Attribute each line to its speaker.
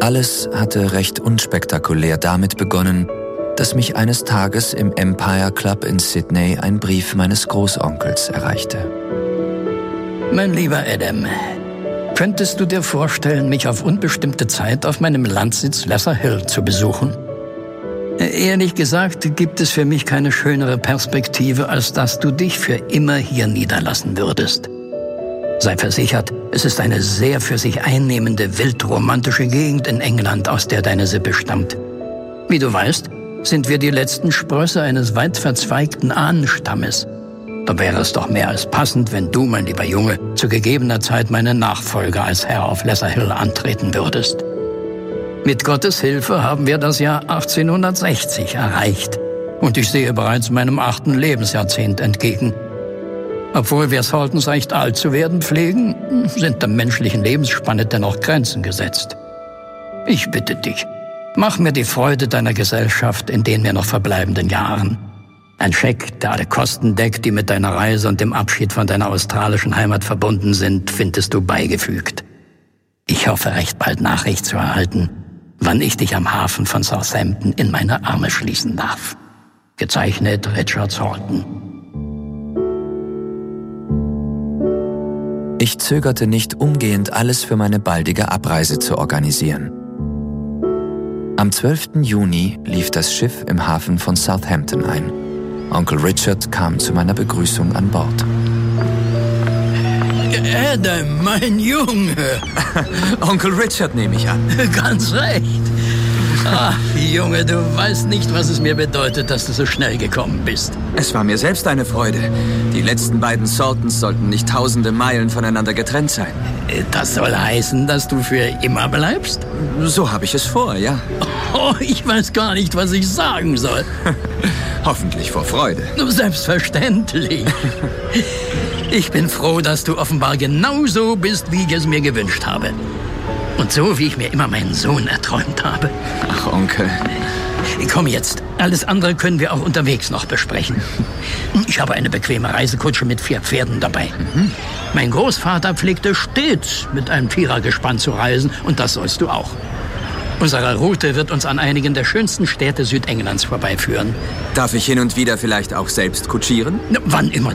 Speaker 1: Alles hatte recht unspektakulär damit begonnen, dass mich eines Tages im Empire Club in Sydney ein Brief meines Großonkels erreichte.
Speaker 2: Mein lieber Adam, könntest du dir vorstellen, mich auf unbestimmte Zeit auf meinem Landsitz Lesser Hill zu besuchen? Ehrlich gesagt gibt es für mich keine schönere Perspektive, als dass du dich für immer hier niederlassen würdest. Sei versichert, es ist eine sehr für sich einnehmende, wildromantische Gegend in England, aus der deine Sippe stammt. Wie du weißt, sind wir die letzten Sprösse eines weit verzweigten Ahnenstammes. Da wäre es doch mehr als passend, wenn du, mein lieber Junge, zu gegebener Zeit meine Nachfolger als Herr auf Lesser Hill antreten würdest. Mit Gottes Hilfe haben wir das Jahr 1860 erreicht. Und ich sehe bereits meinem 8. Lebensjahrzehnt entgegen. Obwohl wir Saltons recht alt zu werden pflegen, sind der menschlichen Lebensspanne dennoch Grenzen gesetzt. Ich bitte dich, mach mir die Freude deiner Gesellschaft in den mir noch verbleibenden Jahren. Ein Scheck, der alle Kosten deckt, die mit deiner Reise und dem Abschied von deiner australischen Heimat verbunden sind, findest du beigefügt. Ich hoffe, recht bald Nachricht zu erhalten, wann ich dich am Hafen von Southampton in meine Arme schließen darf. Gezeichnet Richard Salton.
Speaker 1: Ich zögerte nicht, umgehend alles für meine baldige Abreise zu organisieren. Am 12. Juni lief das Schiff im Hafen von Southampton ein. Onkel Richard kam zu meiner Begrüßung an Bord.
Speaker 2: Adam, mein Junge.
Speaker 3: Onkel Richard nehme ich an.
Speaker 2: Ganz recht. Ach, Junge, du weißt nicht, was es mir bedeutet, dass du so schnell gekommen bist.
Speaker 3: Es war mir selbst eine Freude. Die letzten beiden Saltons sollten nicht tausende Meilen voneinander getrennt sein.
Speaker 2: Das soll heißen, dass du für immer bleibst?
Speaker 3: So habe ich es vor, ja.
Speaker 2: Oh, ich weiß gar nicht, was ich sagen soll.
Speaker 3: Hoffentlich vor Freude.
Speaker 2: Selbstverständlich. Ich bin froh, dass du offenbar genauso bist, wie ich es mir gewünscht habe. Und so, wie ich mir immer meinen Sohn erträumt habe.
Speaker 3: Ach, Onkel.
Speaker 2: Komm jetzt. Alles andere können wir auch unterwegs noch besprechen. Ich habe eine bequeme Reisekutsche mit 4 Pferden dabei. Mein Großvater pflegte stets mit einem Vierergespann zu reisen und das sollst du auch. Unsere Route wird uns an einigen der schönsten Städte Südenglands vorbeiführen.
Speaker 3: Darf ich hin und wieder vielleicht auch selbst kutschieren?
Speaker 2: Wann immer